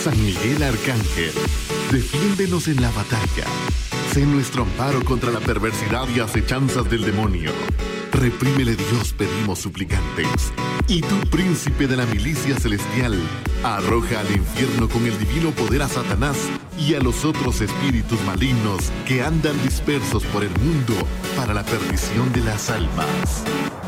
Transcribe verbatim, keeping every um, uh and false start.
San Miguel Arcángel, defiéndenos en la batalla. Sé nuestro amparo contra la perversidad y acechanzas del demonio. Reprímele, Dios, pedimos suplicantes. Y tú, príncipe de la milicia celestial, arroja al infierno con el divino poder a Satanás y a los otros espíritus malignos que andan dispersos por el mundo para la perdición de las almas.